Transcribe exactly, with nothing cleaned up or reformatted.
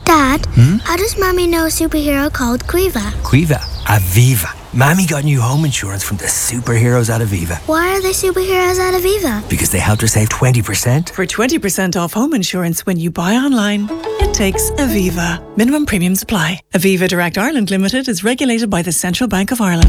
Dad, hmm? How does Mommy know a superhero called Quiva? Quiva? Aviva. Mommy got new home insurance from the superheroes at Aviva. Why are they superheroes at Aviva? Because they helped her save twenty percent. For twenty percent off home insurance when you buy online, it takes Aviva. Minimum premiums apply. Aviva Direct Ireland Limited is regulated by the Central Bank of Ireland.